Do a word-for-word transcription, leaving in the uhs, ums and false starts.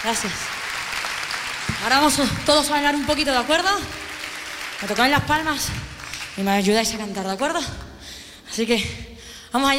Gracias. Ahora vamos todos a bailar un poquito, ¿de acuerdo? Me tocáis las palmas y me ayudáis a cantar, ¿de acuerdo? Así que vamos allá.